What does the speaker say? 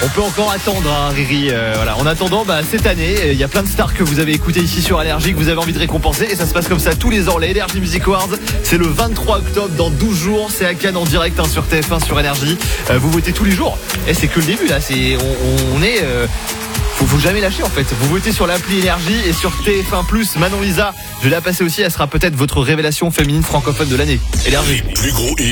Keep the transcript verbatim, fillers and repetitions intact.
On peut encore attendre, hein, Riri. Euh, voilà. En attendant, bah, cette année, il y a plein de stars que vous avez écoutées ici sur Énergie, que vous avez envie de récompenser. Et ça se passe comme ça tous les ans. Les Energy Music Awards, c'est le vingt-trois octobre, dans douze jours. C'est à Cannes en direct, hein, sur T F un, sur Énergie. Euh, vous votez tous les jours. Et c'est que le début, là. C'est, on, on est... Euh, Faut, faut jamais lâcher en fait. Vous votez sur l'appli Énergie et sur T F un plus. Manon Lisa, je vais la passer aussi. Elle sera peut-être votre révélation féminine francophone de l'année. Énergie. Les plus gros hits.